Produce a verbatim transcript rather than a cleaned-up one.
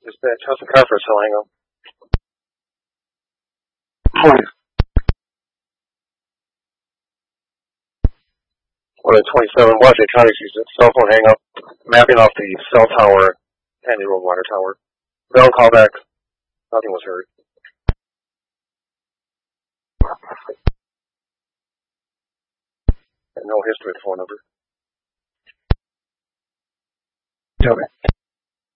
Dispatch, how's the conference hang up? One at twenty-seven, Washington County sees a cell phone hang up, mapping off the cell tower, Handy Road water tower. Bell callback, nothing was heard. And no history of the phone number. Okay.